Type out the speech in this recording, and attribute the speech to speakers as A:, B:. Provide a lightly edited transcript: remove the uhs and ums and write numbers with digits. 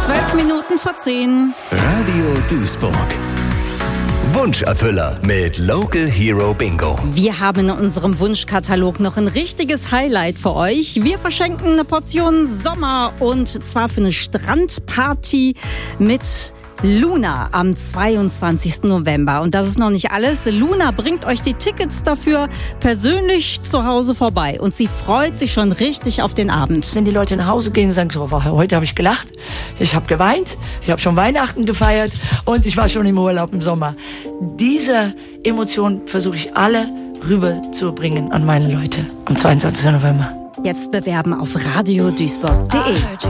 A: 12:12.
B: Radio Duisburg. Wunscherfüller mit Local Hero Bingo.
A: Wir haben in unserem Wunschkatalog noch ein richtiges Highlight für euch. Wir verschenken eine Portion Sommer und zwar für eine Strandparty mit Luna am 22. November. Und das ist noch nicht alles. Luna bringt euch die Tickets dafür persönlich zu Hause vorbei. Und sie freut sich schon richtig auf den Abend.
C: Wenn die Leute nach Hause gehen und sagen, so, heute habe ich gelacht, ich habe geweint, ich habe schon Weihnachten gefeiert und ich war schon im Urlaub im Sommer. Diese Emotion versuche ich alle rüberzubringen an meine Leute am 22. November.
A: Jetzt bewerben auf radioduisburg.de.